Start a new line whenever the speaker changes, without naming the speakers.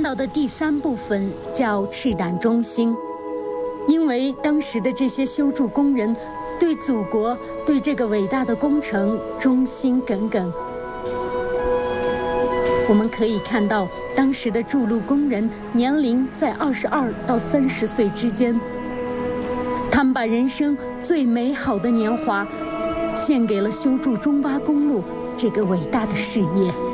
到的第3部分叫赤胆忠心，因为当时的这些修筑工人对祖国、对这个伟大的工程忠心耿耿。我们可以看到，当时的筑路工人年龄在22到30岁之间，他们把人生最美好的年华献给了修筑中巴公路这个伟大的事业。